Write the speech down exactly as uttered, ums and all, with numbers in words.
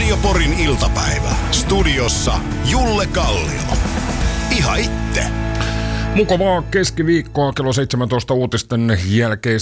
Radio Porin iltapäivä. Studiossa Julle Kallio. Ihan itse. Mukavaa keskiviikkoa kello seitsemäntoista uutisten jälkeen.